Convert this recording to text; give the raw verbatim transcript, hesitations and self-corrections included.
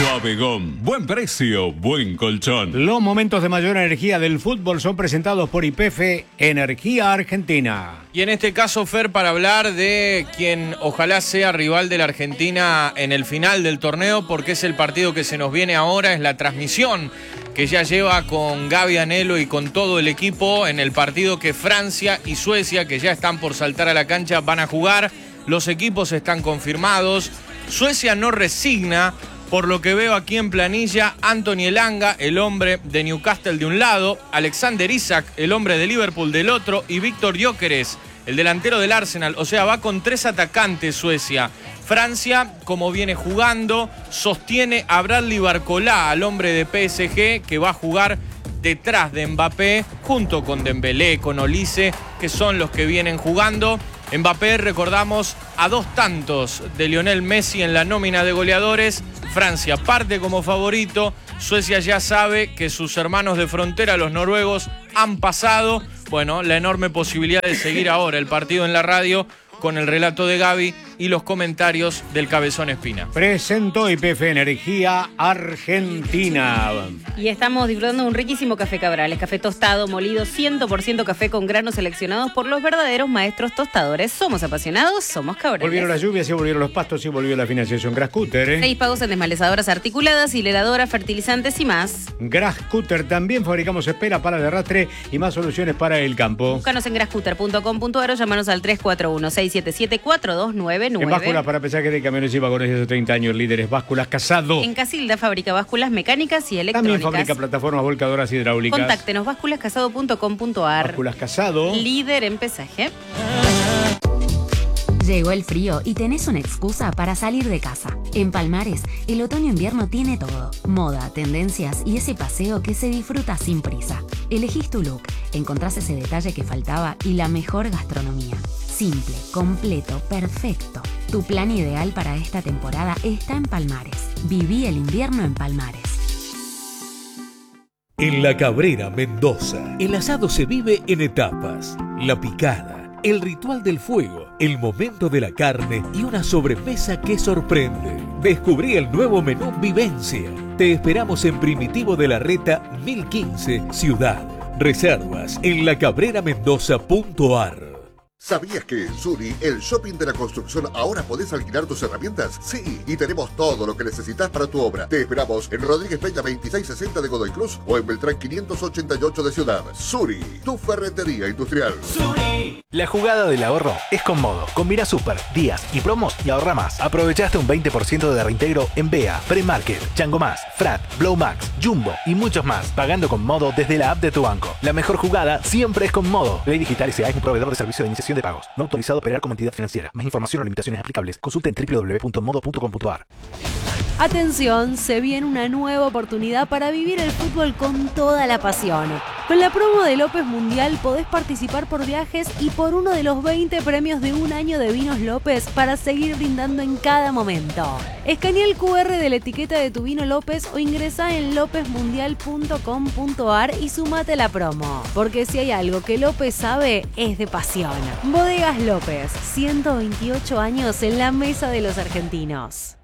Bodegón. Buen precio, buen colchón. Los momentos de mayor energía del fútbol son presentados por Y P F Energía Argentina. Y en este caso, Fer, para hablar de quien ojalá sea rival de la Argentina en el final del torneo, porque es el partido que se nos viene ahora, es la transmisión que ya lleva con Gaby Anhelo y con todo el equipo en el partido que Francia y Suecia, que ya están por saltar a la cancha, van a jugar. Los equipos están confirmados. Suecia no resigna, por lo que veo aquí en planilla, Anthony Elanga, el hombre de Newcastle de un lado, Alexander Isak, el hombre de Liverpool del otro, y Víctor Gyökeres, el delantero del Arsenal. O sea, va con tres atacantes Suecia. Francia, como viene jugando, sostiene a Bradley Barcola, al hombre de P S G, que va a jugar detrás de Mbappé, junto con Dembélé, con Olise, que son los que vienen jugando. Mbappé, recordamos, a dos tantos de Lionel Messi en la nómina de goleadores. Francia parte como favorito. Suecia ya sabe que sus hermanos de frontera, los noruegos, han pasado. Bueno, la enorme posibilidad de seguir ahora el partido en la radio con el relato de Gaby y los comentarios del Cabezón Espina. Presentó Y P F Energía Argentina. Y estamos disfrutando de un riquísimo café Cabrales, café tostado, molido, cien por ciento café con granos seleccionados por los verdaderos maestros tostadores. Somos apasionados, somos Cabrales. Volvieron las lluvias y volvieron los pastos y volvió la financiación Grascutter. ¿eh? Seis pagos en desmalezadoras articuladas, hileradoras, fertilizantes y más. Grascutter, también fabricamos espera para el arrastre y más soluciones para el campo. Búscanos en grascutter punto com punto a r o llámanos al tres cuatro uno, seis siete siete, cuatro dos nueve nueve. En básculas para pesaje de camiones y vagones de hace treinta años, líderes Básculas Casado. En Casilda fabrica básculas mecánicas y electrónicas. También fabrica plataformas volcadoras hidráulicas. Contáctenos básculas casado punto com punto a r. Básculas Casado. Líder en pesaje. Llegó el frío y tenés una excusa para salir de casa. En Palmares, el otoño-invierno tiene todo. Moda, tendencias y ese paseo que se disfruta sin prisa. Elegís tu look, encontrás ese detalle que faltaba y la mejor gastronomía. Simple, completo, perfecto. Tu plan ideal para esta temporada está en Palmares. Viví el invierno en Palmares. En La Cabrera, Mendoza, el asado se vive en etapas. La picada, el ritual del fuego, el momento de la carne y una sobremesa que sorprende. Descubrí el nuevo menú Vivencia. Te esperamos en Primitivo de la Reta mil quince, Ciudad. Reservas en la cabrera mendoza punto a r. ¿Sabías que en Suri, el shopping de la construcción, ahora podés alquilar tus herramientas? Sí, y tenemos todo lo que necesitas para tu obra. Te esperamos en Rodríguez Peña veintiséis sesenta de Godoy Cruz o en Beltrán quinientos ochenta y ocho de Ciudad. Suri, tu ferretería industrial. Suri. La jugada del ahorro es con Modo. Combina super, días y promos y ahorra más. Aprovechaste un veinte por ciento de reintegro en B E A, Premarket, Chango Más, Frat, Blow Max, Jumbo y muchos más. Pagando con Modo desde la app de tu banco. La mejor jugada siempre es con Modo. Ley Digital S A es un proveedor de servicio de iniciación de pagos. No autorizado a operar como entidad financiera. Más información o limitaciones aplicables. Consulta en doble u doble u doble u punto modo punto com punto a r. Atención, se viene una nueva oportunidad para vivir el fútbol con toda la pasión. Con la promo de López Mundial podés participar por viajes y por uno de los veinte premios de un año de vinos López para seguir brindando en cada momento. Escanea el cu erre de la etiqueta de tu vino López o ingresa en lópez mundial punto com punto a r y sumate a la promo. Porque si hay algo que López sabe, es de pasión. Bodegas López, ciento veintiocho años en la mesa de los argentinos.